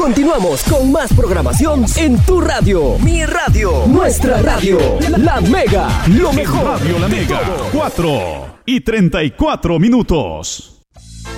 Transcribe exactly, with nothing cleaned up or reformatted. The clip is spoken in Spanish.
Continuamos con más programación en tu radio. Mi radio. Nuestra radio. La Mega. Lo mejor. Radio La Mega. cuatro y treinta y cuatro minutos.